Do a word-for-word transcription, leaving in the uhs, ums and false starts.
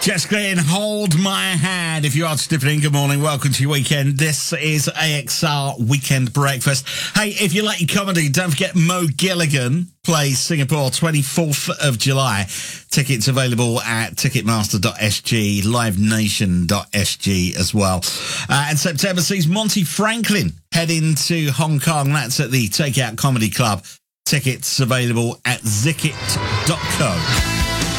Jess Glynn, hold my hand. If you are snipping in, good morning. Welcome to your weekend. This is A X R Weekend Breakfast. Hey, if you like your comedy, don't forget Mo Gilligan plays Singapore twenty-fourth of July. Tickets available at ticketmaster dot s g, live nation dot s g as well. Uh, and September sees Monty Franklin head into Hong Kong. That's at the Takeout Comedy Club. Tickets available at zicket dot co.